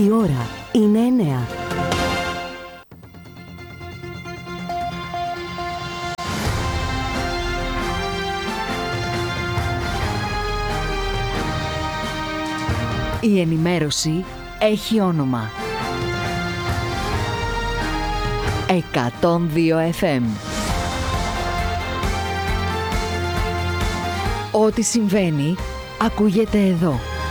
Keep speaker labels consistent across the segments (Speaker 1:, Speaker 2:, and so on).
Speaker 1: Η ώρα είναι 9. Η ενημέρωση έχει όνομα. 102 FM. Ό,τι συμβαίνει, ακούγεται εδώ.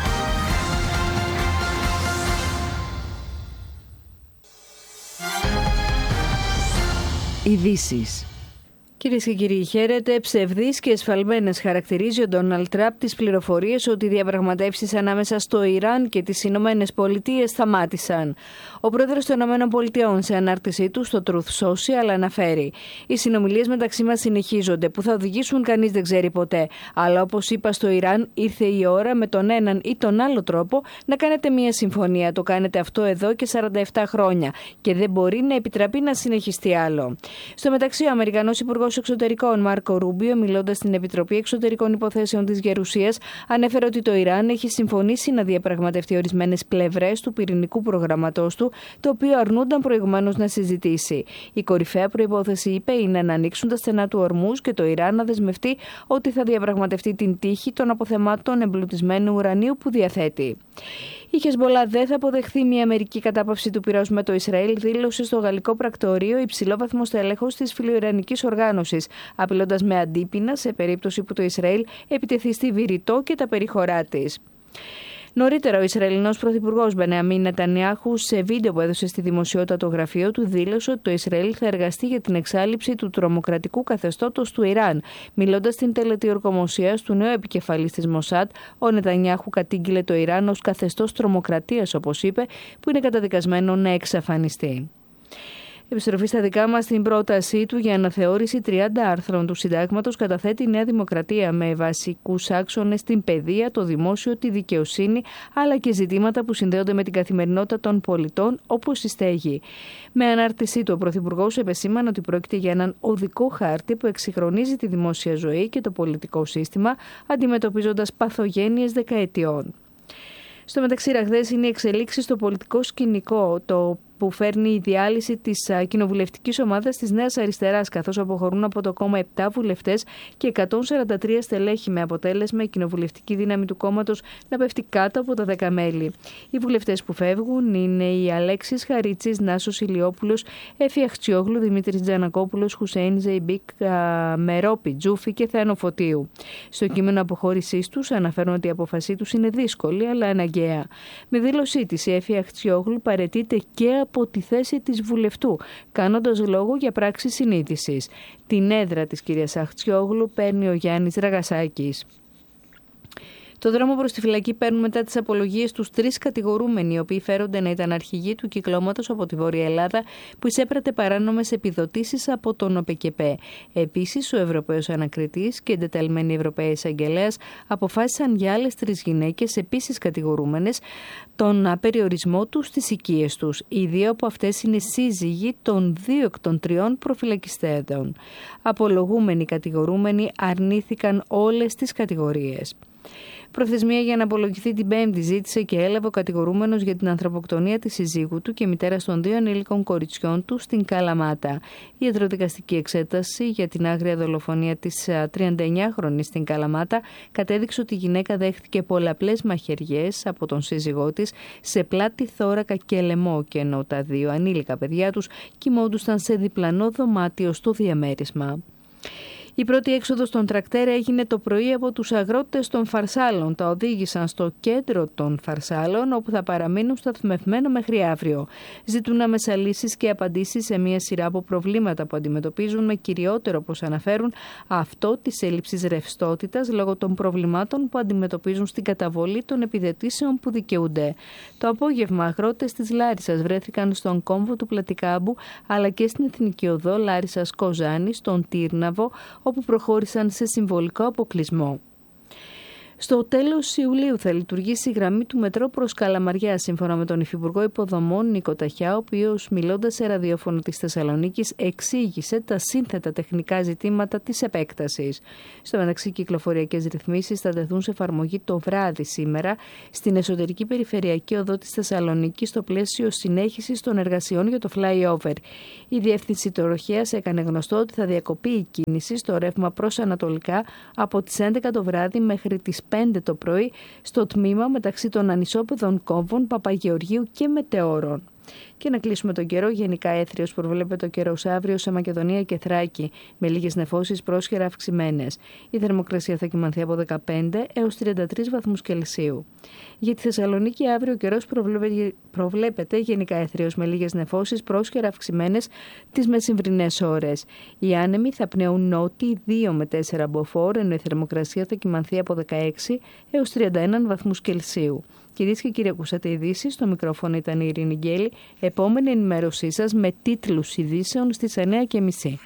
Speaker 1: Ειδήσεις.
Speaker 2: Κυρίες και κύριοι, χαίρετε. Ψευδείς και εσφαλμένες χαρακτηρίζει ο Ντόναλντ Τραμπ τις πληροφορίες ότι οι διαπραγματεύσεις ανάμεσα στο Ιράν και τις Ηνωμένες Πολιτείες σταμάτησαν. Ο πρόεδρος των Ηνωμένων Πολιτειών, σε ανάρτησή του στο Truth Social, αναφέρει: «Οι συνομιλίες μεταξύ μας συνεχίζονται, που θα οδηγήσουν κανείς δεν ξέρει ποτέ. Αλλά όπως είπα στο Ιράν, ήρθε η ώρα με τον έναν ή τον άλλο τρόπο να κάνετε μια συμφωνία. Το κάνετε αυτό εδώ και 47 χρόνια και δεν μπορεί να επιτραπεί να συνεχιστεί άλλο». Στο μεταξύ, ο Αμερικανός Υπουργός Εξωτερικών Μάρκο Ρούμπιο, μιλώντας στην Επιτροπή Εξωτερικών Υποθέσεων της Γερουσίας, ανέφερε ότι το Ιράν έχει συμφωνήσει να διαπραγματευτεί ορισμένες πλευρές του πυρηνικού προγραμματός του, το οποίο αρνούνταν προηγουμένως να συζητήσει. Η κορυφαία προϋπόθεση, είπε, είναι να ανοίξουν τα στενά του Ορμούζ και το Ιράν να δεσμευτεί ότι θα διαπραγματευτεί την τύχη των αποθεμάτων εμπλουτισμένου ουρανίου που διαθέτει. Η Χεσμπολά δεν θα αποδεχθεί μια αμερική κατάπαυση του πυρός με το Ισραήλ, δήλωσε στο γαλλικό πρακτορείο υψηλόβαθμος στέλεχος της φιλοϊρανικής οργάνωσης, απειλώντας με αντίπεινα σε περίπτωση που το Ισραήλ επιτεθεί στη Βηρητό και τα περίχωρά της. Νωρίτερα, ο Ισραηλινός Πρωθυπουργός Μπενιαμίν Νετανιάχου, σε βίντεο που έδωσε στη δημοσιότητα το γραφείο του, δήλωσε ότι το Ισραήλ θα εργαστεί για την εξάλειψη του τρομοκρατικού καθεστώτος του Ιράν. Μιλώντας στην τελετή ορκομοσίας του νέου επικεφαλής της Μοσάτ, ο Νετανιάχου κατήγγειλε το Ιράν ως καθεστώς τρομοκρατίας, όπως είπε, που είναι καταδικασμένο να εξαφανιστεί. Επιστροφή στα δικά μας, στην πρότασή του για αναθεώρηση 30 άρθρων του Συντάγματος καταθέτει η Νέα Δημοκρατία με βασικούς άξονες την παιδεία, το δημόσιο, τη δικαιοσύνη, αλλά και ζητήματα που συνδέονται με την καθημερινότητα των πολιτών, όπως η στέγη. Με ανάρτησή του, ο Πρωθυπουργός επεσήμανε ότι πρόκειται για έναν οδικό χάρτη που εξυγχρονίζει τη δημόσια ζωή και το πολιτικό σύστημα, αντιμετωπίζοντας παθογένειες δεκαετιών. Στο μεταξύ, ραγδαίες είναι οι εξελίξεις στο πολιτικό σκηνικό, το που φέρνει η διάλυση της κοινοβουλευτικής ομάδας της Νέας Αριστεράς, καθώς αποχωρούν από το κόμμα 7 βουλευτές και 143 στελέχη, με αποτέλεσμα η κοινοβουλευτική δύναμη του κόμματος να πέφτει κάτω από τα 10 μέλη. Οι βουλευτές που φεύγουν είναι οι Αλέξης Χαρίτσης, Νάσος Ηλιόπουλος, Έφη Αχτσιόγλου, Δημήτρης Τζανακόπουλος, Χουσέιν Ζεϊμπίκ, Μερόπη Τζούφη και Θέανο Φωτίου. Στο κείμενο αποχώρησής τους αναφέρουν ότι η απόφασή τους είναι δύσκολη αλλά αναγκαία. Με δήλωσή της, η Έφη Αχτσιόγλου παραιτείται και από τη θέση της βουλευτού, κάνοντας λόγο για πράξη συνείδησης. Την έδρα της κυρίας Αχτσιόγλου παίρνει ο Γιάννης Ραγασάκης. Το δρόμο προς τη φυλακή παίρνουν μετά τις απολογίες τους 3 κατηγορούμενοι, οι οποίοι φέρονται να ήταν αρχηγοί του κυκλώματος από τη Βόρεια Ελλάδα που εισέπρατε παράνομες επιδοτήσεις από τον ΟΠΕΚΕΠΕ. Επίσης, ο Ευρωπαίος Ανακριτής και εντεταλμένοι Ευρωπαίοι Εισαγγελέας αποφάσισαν για άλλες 3 γυναίκες, επίσης κατηγορούμενες, τον περιορισμό τους στις οικίες τους. Οι 2 από αυτές είναι σύζυγοι των 2 εκ των 3 προφυλακιστέντων. Απολογούμενοι κατηγορούμενοι αρνήθηκαν όλες τις κατηγορίες. Προθεσμία για να απολογηθεί την Πέμπτη ζήτησε και έλαβε ο κατηγορούμενος για την ανθρωποκτονία της συζύγου του και μητέρας των 2 ανήλικων κοριτσιών του στην Καλαμάτα. Η ιατροδικαστική εξέταση για την άγρια δολοφονία της 39χρονης στην Καλαμάτα κατέδειξε ότι η γυναίκα δέχτηκε πολλαπλές μαχαιριές από τον σύζυγό της σε πλάτη, θώρακα και λαιμό, και ενώ τα 2 ανήλικα παιδιά τους κοιμόντουσαν σε διπλανό δωμάτιο στο διαμέρισμα. Η πρώτη έξοδος των τρακτέρ έγινε το πρωί από τους αγρότες των Φαρσάλων. Τα οδήγησαν στο κέντρο των Φαρσάλων, όπου θα παραμείνουν σταθμευμένα μέχρι αύριο. Ζητούν άμεσα λύσεις και απαντήσεις σε μια σειρά από προβλήματα που αντιμετωπίζουν, με κυριότερο, όπως αναφέρουν, αυτό της έλλειψης ρευστότητας λόγω των προβλημάτων που αντιμετωπίζουν στην καταβολή των επιδοτήσεων που δικαιούνται. Το απόγευμα, αγρότες της Λάρισσας βρέθηκαν στον κόμβο του Πλατικάμπου, αλλά και στην Εθνική Οδό Λάρισσας Κοζάνη, στον Τύρναβο, όπου προχώρησαν σε συμβολικό αποκλεισμό. Στο τέλος Ιουλίου θα λειτουργήσει η γραμμή του μετρό προς Καλαμαριά, σύμφωνα με τον Υφυπουργό Υποδομών Νίκο Ταχιά, ο οποίος, μιλώντας σε ραδιόφωνο της Θεσσαλονίκης, εξήγησε τα σύνθετα τεχνικά ζητήματα της επέκτασης. Στο μεταξύ, κυκλοφοριακές ρυθμίσεις θα τεθούν σε εφαρμογή το βράδυ σήμερα στην εσωτερική περιφερειακή οδό της Θεσσαλονίκης, στο πλαίσιο συνέχισης των εργασιών για το flyover. Η Διεύθυνση Τροχέας έκανε γνωστό ότι θα διακοπεί η κίνηση στο ρεύμα προς ανατολικά από τις 11 το βράδυ μέχρι τις 5 το πρωί στο τμήμα μεταξύ των ανισόπεδων κόμβων Παπαγεωργίου και Μετεώρων. Και να κλείσουμε τον καιρό. Γενικά έθριος προβλέπεται ο καιρός αύριο σε Μακεδονία και Θράκη, με λίγες νεφώσεις πρόσχερα αυξημένες. Η θερμοκρασία θα κυμανθεί από 15 έως 33 βαθμούς Κελσίου. Για τη Θεσσαλονίκη αύριο ο καιρός προβλέπεται γενικά έθριος με λίγες νεφώσεις πρόσχερα αυξημένες τις μεσημβρινές ώρες. Οι άνεμοι θα πνέουν νότιοι 2 με 4 μποφόρ, ενώ η θερμοκρασία θα κυμανθεί από 16 έως 31 βαθμούς Κελσίου. Κυρίες και κύριοι, ακούσατε ειδήσεις. Στο μικρόφωνο ήταν η Ειρήνη Γκέλη. Επόμενη ενημέρωσή σας με τίτλους ειδήσεων στις 9:30.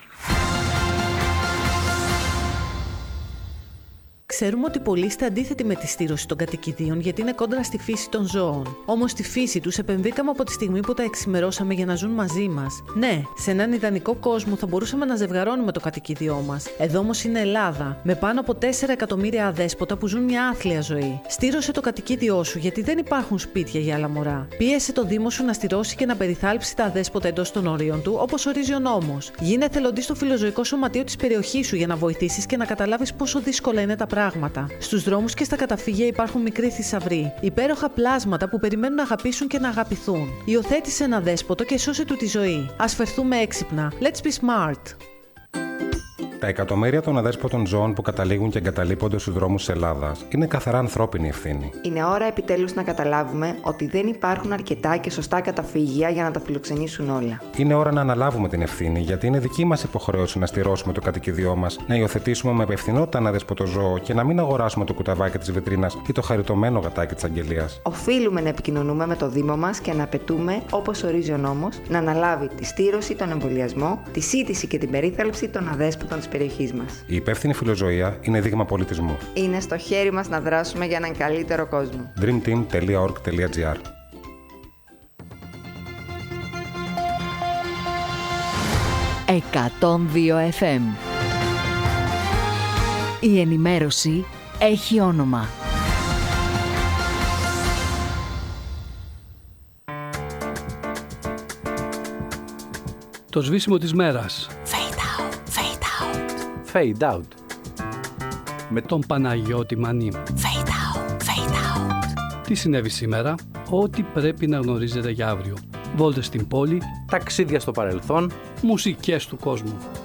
Speaker 3: Ξέρουμε ότι πολλοί είστε αντίθετοι με τη στήρωση των κατοικιδίων γιατί είναι κόντρα στη φύση των ζώων. Όμως στη φύση τους επενδύκαμε από τη στιγμή που τα εξημερώσαμε για να ζουν μαζί μας. Ναι, σε έναν ιδανικό κόσμο θα μπορούσαμε να ζευγαρώνουμε το κατοικίδιό μας. Εδώ όμως είναι Ελλάδα, με πάνω από 4 εκατομμύρια αδέσποτα που ζουν μια άθλια ζωή. Στήρωσε το κατοικίδιό σου γιατί δεν υπάρχουν σπίτια για άλλα μωρά. Πίεσε το Δήμο σου να στηρώσει και να περιθάλψει τα αδέσποτα εντός των όριων του, όπως ορίζει ο νόμος. Γίνε εθελοντής στο φιλοζωικό σωματείο της περιοχής σου για να βοηθήσεις και να καταλάβεις πόσο δύσκολα είναι τα πράγματα. Στους δρόμους και στα καταφύγια υπάρχουν μικροί θησαυροί, υπέροχα πλάσματα που περιμένουν να αγαπήσουν και να αγαπηθούν. Υιοθέτησε ένα δέσποτο και σώσε του τη ζωή. Ας φερθούμε έξυπνα. Let's be smart.
Speaker 4: Τα εκατομμύρια των αδέσποτων ζώων που καταλήγουν και εγκαταλείπονται στους δρόμους της Ελλάδας είναι καθαρά ανθρώπινη ευθύνη.
Speaker 5: Είναι ώρα επιτέλους να καταλάβουμε ότι δεν υπάρχουν αρκετά και σωστά καταφύγια για να τα φιλοξενήσουν όλα.
Speaker 4: Είναι ώρα να αναλάβουμε την ευθύνη, γιατί είναι δική μας υποχρέωση να στηρώσουμε το κατοικίδιό μας, να υιοθετήσουμε με υπευθυνότητα ένα αδέσποτο ζώο και να μην αγοράσουμε το κουταβάκι της βιτρίνας ή το χαριτωμένο γατάκι της αγγελίας.
Speaker 5: Οφείλουμε να επικοινωνούμε με το Δήμο μας και να απαιτούμε, όπως ορίζει ο νόμος, να αναλάβει τη στήρωση, τον εμβολιασμό, τη σύντηση και την περίθαλψη των αδέσποτων περιοχής μας.
Speaker 4: Η υπεύθυνη φιλοζωία είναι δείγμα πολιτισμού.
Speaker 5: Είναι στο χέρι μας να δράσουμε για έναν καλύτερο κόσμο.
Speaker 4: dreamteam.org.gr
Speaker 1: 102 FM. Η ενημέρωση έχει όνομα.
Speaker 6: Το σβήσιμο της μέρας.
Speaker 7: Fade out.
Speaker 6: Με τον Παναγιώτη Μανή.
Speaker 1: Fade out.
Speaker 6: Τι συνέβη σήμερα, ό,τι πρέπει να γνωρίζετε για αύριο. Βόλτες στην πόλη,
Speaker 7: Ταξίδια στο παρελθόν.
Speaker 6: μουσικές του κόσμου.